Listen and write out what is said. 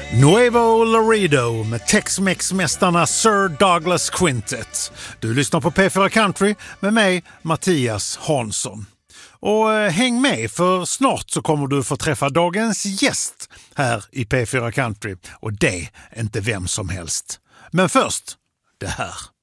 Nuevo Laredo med Tex-Mex-mästarna Sir Douglas Quintet. Du lyssnar på P4 Country med mig, Mattias Hansson. Och häng med, för snart så kommer du få träffa dagens gäst här i P4 Country. Och det är inte vem som helst. Men först, det här.